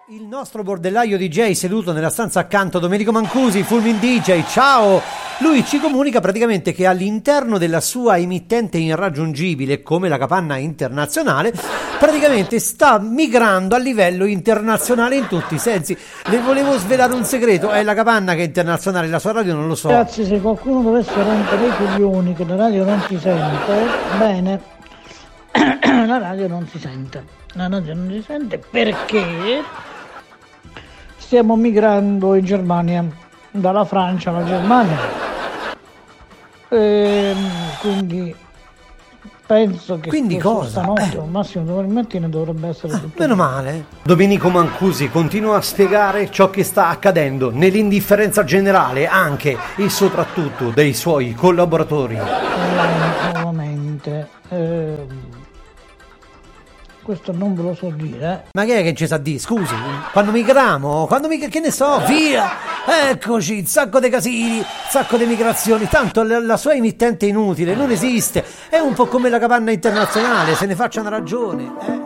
Il nostro bordellaio DJ seduto nella stanza accanto, Domenico Mancusi, Fulmin DJ, ciao! Lui ci comunica praticamente che all'interno della sua emittente irraggiungibile, come la Capanna Internazionale, praticamente sta migrando a livello internazionale in tutti i sensi. Le volevo svelare un segreto, è la Capanna che è internazionale, la sua radio non lo so. Ragazzi, se qualcuno dovesse rompere i coglioni che la radio non si sente, bene, la radio non si sente. La radio non si sente perché stiamo migrando in Germania, dalla Francia alla Germania, quindi penso che stanotte o massimo domani mattina dovrebbe essere tutto meno male. Domenico Mancusi continua a spiegare ciò che sta accadendo nell'indifferenza generale anche e soprattutto dei suoi collaboratori. Nuovamente questo non ve lo so dire. Ma che è che ci sa di? Scusi, quando migramo, che ne so, via! Eccoci, un sacco di casini, un sacco di migrazioni, tanto la sua emittente è inutile, non esiste, è un po' come la Capanna Internazionale, se ne faccia una ragione.